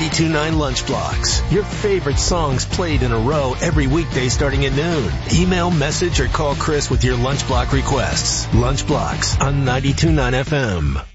92.9 Lunch Blocks. Your favorite songs played in a row every weekday starting at noon. Email, message, or call Chris with your Lunch Block requests. Lunch Blocks on 92.9 FM.